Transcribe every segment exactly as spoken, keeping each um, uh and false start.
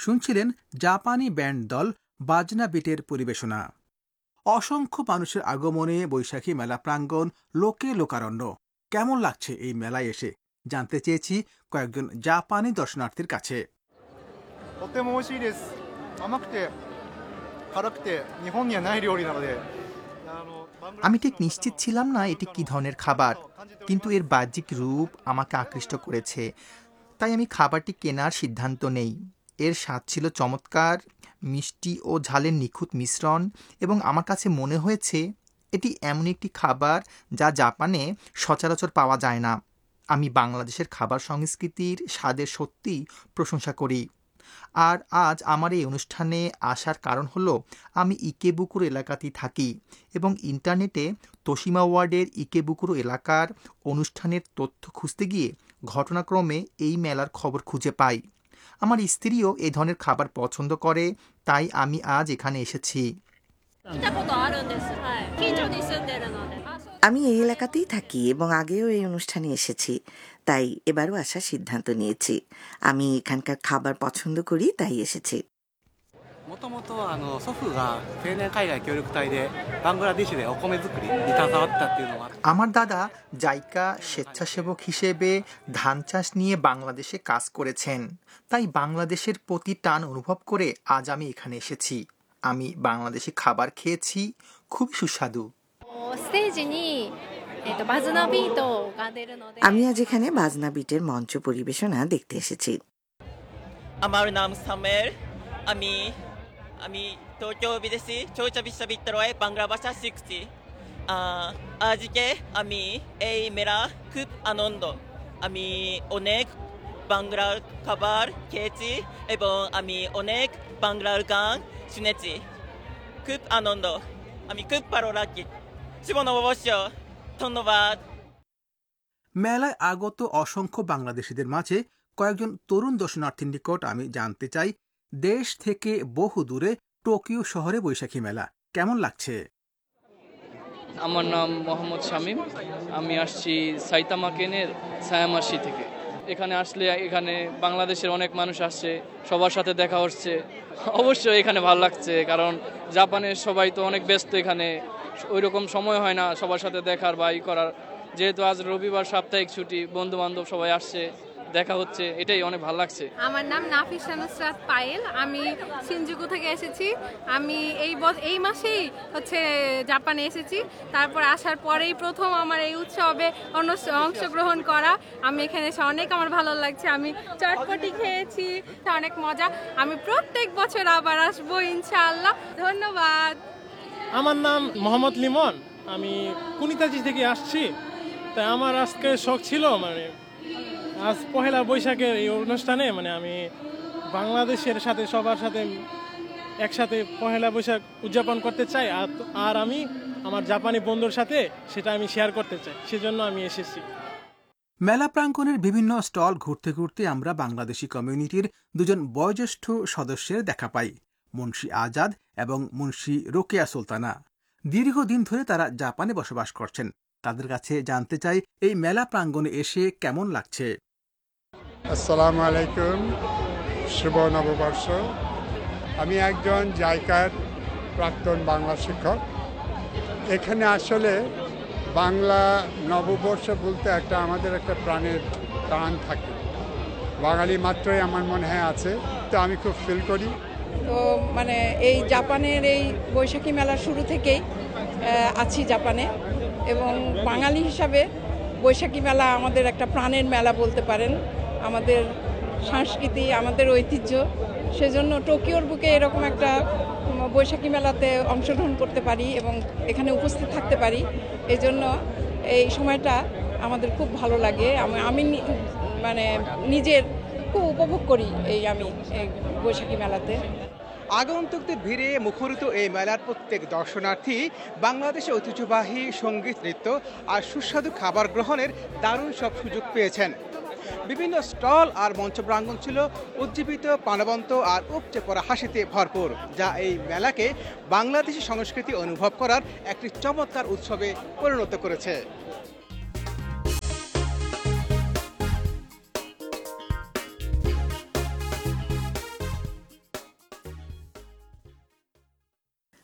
শুনছিলেন জাপানি ব্যান্ড দল বাজনা বিটের পরিবেশনা। অসংখ্য মানুষের আগমনে বৈশাখী মেলা প্রাঙ্গণ লোকে লোকারণ্য। কেমন লাগছে এই মেলায় এসে জানতে চেয়েছি কয়েকজন জাপানি দর্শনার্থীর কাছে। আমি ঠিক নিশ্চিত ছিলাম না এটি কি ধরনের খাবার, কিন্তু এর বাহ্যিক রূপ আমাকে আকৃষ্ট করেছে, তাই আমি খাবারটি কেনার সিদ্ধান্ত নেই। এর স্বাদ ছিল চমৎকার, মিষ্টি ও ঝালের নিখুঁত মিশ্রণ, এবং আমার কাছে মনে হয়েছে এটি এমন একটি খাবার যা জাপানে সচরাচর পাওয়া যায় না। আমি বাংলাদেশের খাবার সংস্কৃতির স্বাদের সত্যিই প্রশংসা করি। আর আজ আমার এই অনুষ্ঠানে আসার কারণ হলো আমি ইকেবুকুরো এলাকাতেই থাকি এবং ইন্টারনেটে তোশিমা ওয়ার্ডের ইকেবুকুরো এলাকার অনুষ্ঠানের তথ্য খুঁজতে গিয়ে ঘটনাক্রমে এই মেলার খবর খুঁজে পাই। আমার স্ত্রীও এই ধরনের খাবার পছন্দ করে, তাই আমি আজ এখানে এসেছি। আমি এই এলাকাতেই থাকি এবং আগেও এই অনুষ্ঠানে এসেছি, তাই এবারও আসার সিদ্ধান্ত নিয়েছি। আমি এখানকার খাবার পছন্দ করি, তাই এসেছি। আমার দাদা জাইকা স্বেচ্ছাসেবক হিসেবে ধান চাষ নিয়ে বাংলাদেশে কাজ করেছেন, তাই বাংলাদেশের প্রতি টান অনুভব করে আজ আমি এখানে এসেছি। আমি বাংলাদেশি খাবার খেয়েছি, খুব সুস্বাদু। আমি আজ এখানে বাজনা বিটের মঞ্চ পরিবেশনা দেখতে এসেছি। আমার নাম সামের, আমি আমি টোকিও বিদেশি চৌচা বিশ্ববিদ্যালয়ে বাংলা ভাষা শিখছি। আজকে আমি এই মেলা খুব আনন্দ। আমি অনেক বাংলার খাবার খেয়েছি এবং আমি অনেক বাংলার গান শুনেছি। খুব আনন্দ, আমি খুব ভালো লাগি। শুভ নববর্ষ, ধন্যবাদ। মেলায় আগত অসংখ্য বাংলাদেশিদের মাঝে কয়েকজন তরুণ দর্শনার্থীর নিকট আমি জানতে চাই, দেশ থেকে বহু দূরে টোকিও শহরে বৈশাখী মেলা কেমন লাগছে। আমার নাম মোহাম্মদ শামীম, আমি আসছি সাইতামা কেনের সায়ামাসি থেকে। এখানে আসলে এখানে বাংলাদেশের অনেক মানুষ আসছে, সবার সাথে দেখা হচ্ছে। অবশ্যই এখানে ভালো লাগছে, কারণ জাপানের সবাই তো অনেক ব্যস্ত, এখানে ওই রকম সময় হয় না সবার সাথে দেখার বা ই করার। যেহেতু আজ রবিবার, সাপ্তাহিক ছুটি, বন্ধু বান্ধব সবাই আসছে, দেখা হচ্ছে, এটাই অনেক ভালো লাগছে। আমার নাম নাফিসা নুসরাত পায়েল, আমি শিনজুকু থেকে এসেছি। আমি এই এই মাসেই হচ্ছে জাপানে এসেছি। তারপর আসার পরেই প্রথম আমার এই উৎসবে অংশগ্রহণ করা। আমি এখানে এসে অনেক আমার ভালো লাগছে। আমি চটপটি খেয়েছি, অনেক মজা। আমি প্রত্যেক বছর আবার আসবো ইনশাআল্লাহ। ধন্যবাদ। আমার নাম মোহাম্মদ লিমন, আমি কুনিতাজি থেকে আসছি। তাই আমার আজকে শখ ছিল, মানে আজ পহেলা বৈশাখের এই অনুষ্ঠানে মানে আমি বাংলাদেশের সাথে সবার সাথে একসাথে পহেলা বৈশাখ উদযাপন করতে চাই, আর আমি আমার জাপানি বন্ধুর সাথে সেটা আমি শেয়ার করতে চাই, সেজন্য আমি এসেছি। মেলা প্রাঙ্গণের বিভিন্ন স্টল ঘুরতে ঘুরতে আমরা বাংলাদেশি কমিউনিটির দুজন বয়োজ্যেষ্ঠ সদস্যের দেখা পাই, মুন্সি আজাদ এবং মুন্সি রোকেয়া সুলতানা। দীর্ঘদিন ধরে তারা জাপানে বসবাস করছেন। তাদের কাছে জানতে চাই এই মেলা প্রাঙ্গণে এসে কেমন লাগছে। আসসালামু আলাইকুম, শুভ নববর্ষ। আমি একজন জাইকার প্রাক্তন বাংলা শিক্ষক। এখানে আসলে বাংলা নববর্ষ বলতে একটা আমাদের একটা প্রাণের টান থাকে, বাঙালি মাত্রই আমার মনে হয় আছে, তো আমি খুব ফিল করি। তো মানে এই জাপানের এই বৈশাখী মেলার শুরু থেকেই আছি জাপানে, এবং বাঙালি হিসাবে বৈশাখী মেলা আমাদের একটা প্রাণের মেলা বলতে পারেন। আমাদের সংস্কৃতি, আমাদের ঐতিহ্য, সেজন্য টোকিওর বুকে এরকম একটা বৈশাখী মেলাতে অংশগ্রহণ করতে পারি এবং এখানে উপস্থিত থাকতে পারি, এই জন্য এই সময়টা আমাদের খুব ভালো লাগে। আমি মানে নিজের খুব উপভোগ করি এই আমি এই বৈশাখী মেলাতে। আগন্তুকদের ভিড়ে মুখরিত এই মেলার প্রত্যেক দর্শনার্থী বাংলাদেশের ঐতিহ্যবাহী সঙ্গীত, নৃত্য আর সুস্বাদু খাবার গ্রহণের দারুণ সব সুযোগ পেয়েছেন। বিভিন্ন স্টল আর মঞ্চ প্রাঙ্গণ ছিল উজ্জীবিত, প্রাণবন্ত আর উপচে পড়া হাসিতে ভরপুর, যা এই মেলাকে বাংলাদেশি সংস্কৃতি অনুভব করার একটি চমৎকার উৎসবে পরিণত করেছে।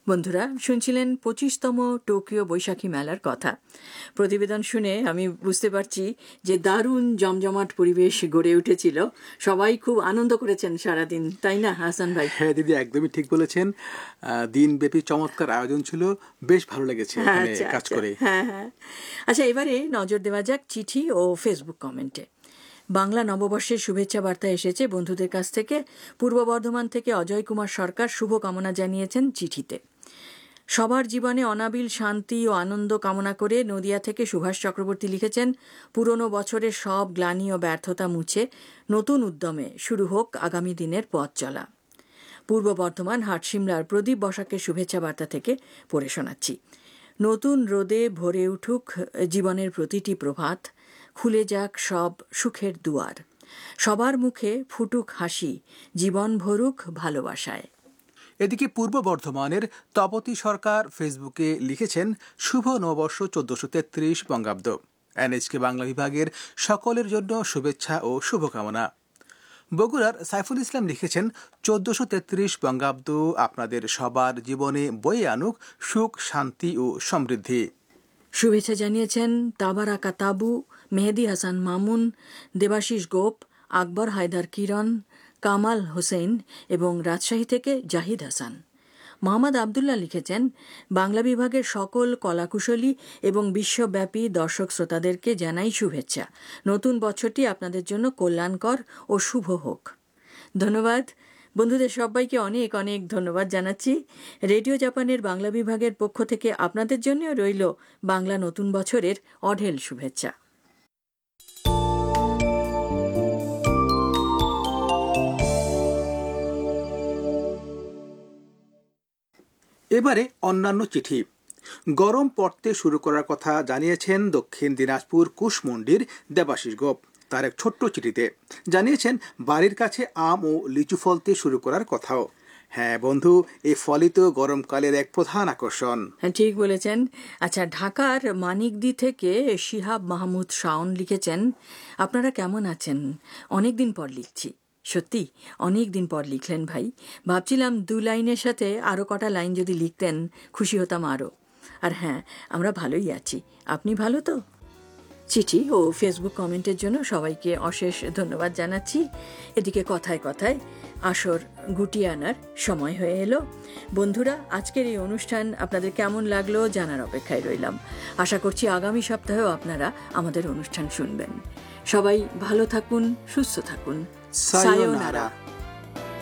বন্ধুরা, শুনছিলেন পঁচিশতম টোকিও বৈশাখী মেলার কথা। প্রতিবেদন শুনে আমি বুঝতে পারছি যে দারুণ জমজমাট পরিবেশ গড়ে উঠেছিল। সবাই খুব আনন্দ করেছেন সারাদিন, তাই না হাসান ভাই? হ্যাঁ দিদি, একদমই ঠিক বলেছেন। দিনব্যাপী চমৎকার আয়োজন ছিল, বেশ ভালো লেগেছে এখানে কাজ করে। হ্যাঁ হ্যাঁ আচ্ছা, এবারে নজর দেওয়া যাক চিঠি ও ফেসবুক কমেন্টে। বাংলা নববর্ষের শুভেচ্ছা বার্তা এসেছে বন্ধুদের কাছ থেকে। পূর্ব বর্ধমান থেকে অজয় কুমার সরকার শুভকামনা জানিয়েছেন চিঠিতে। সবার জীবনে অনাবিল শান্তি ও আনন্দ কামনা করে নদিয়া থেকে সুভাষ চক্রবর্তী লিখেছেন, পুরনো বছরের সব গ্লানি ও ব্যর্থতা মুছে নতুন উদ্যমে শুরু হোক আগামী দিনের পথ চলা। পূর্ব বর্ধমান হাটশিমলার প্রদীপ বসাকের শুভেচ্ছা বার্তা থেকে পড়ে শোনাচ্ছি। নতুন রোদে ভরে উঠুক জীবনের প্রতিটি প্রভাত, খুলে যাক সব সুখের দুয়ার, সবার মুখে ফুটুক হাসি, জীবন ভরুক ভালোবাসায়। এদিকে পূর্ব বর্ধমানের তপতী সরকার ফেসবুকে লিখেছেন, শুভ নববর্ষ চোদ্দশো তেত্রিশ বঙ্গাব্দ। এনএইচকে বাংলা বিভাগের সকলের জন্য শুভেচ্ছা ও শুভকামনা। বগুড়ার সাইফুল ইসলাম লিখেছেন, চোদ্দশো তেত্রিশ বঙ্গাব্দ আপনাদের সবার জীবনে বয়ে আনুক সুখ, শান্তি ও সমৃদ্ধি। শুভেচ্ছা জানিয়েছেন তাবারাকা তাবু, মেহেদি হাসান মামুন, দেবাশিস গোপ, আকবর হায়দার কিরণ, কামাল হোসেন এবং রাজশাহী থেকে জাহিদ হাসান। মোহাম্মদ আবদুল্লাহ লিখেছেন, বাংলা বিভাগের সকল কলাকুশলী এবং বিশ্বব্যাপী দর্শক শ্রোতাদেরকে জানাই শুভেচ্ছা। নতুন বছরটি আপনাদের জন্য কল্যাণকর ও শুভ হোক। ধন্যবাদ বন্ধুদের, সবাইকে অনেক অনেক ধন্যবাদ জানাচ্ছি। রেডিও জাপানের বাংলা বিভাগের পক্ষ থেকে আপনাদের জন্যও রইল বাংলা নতুন বছরের অঢেল শুভেচ্ছা। এবারে অন্যান্য চিঠি। গরম পড়তে শুরু করার কথা জানিয়েছেন দক্ষিণ দিনাজপুর কুশমন্ডির দেবাশিস গোপ। তার এক ছোট্ট চিঠিতে জানিয়েছেন বাড়ির কাছে আম ও লিচু ফলতে শুরু করার কথাও। হ্যাঁ বন্ধু, এই ফলই তো গরমকালের এক প্রধান আকর্ষণ। হ্যাঁ, ঠিক বলেছেন। আচ্ছা, ঢাকার মানিকদি থেকে শিহাব মাহমুদ শাওন লিখেছেন, আপনারা কেমন আছেন? অনেকদিন পর লিখছি। সত্যি অনেক দিন পর লিখলেন ভাই। ভাবছিলাম দু লাইনের সাথে আরও কটা লাইন যদি লিখতেন খুশি হতাম আরও। আর হ্যাঁ, আমরা ভালোই আছি। আপনি ভালো তো? চিঠি ও ফেসবুক কমেন্টের জন্য সবাইকে অশেষ ধন্যবাদ জানাচ্ছি। এদিকে কথায় কথায় আসর গুটিয়ে আনার সময় হয়ে এলো। বন্ধুরা, আজকের এই অনুষ্ঠান আপনাদের কেমন লাগলো জানার অপেক্ষায় রইলাম। আশা করছি আগামী সপ্তাহেও আপনারা আমাদের অনুষ্ঠান শুনবেন। সবাই ভালো থাকুন, সুস্থ থাকুন। সায়োনারা।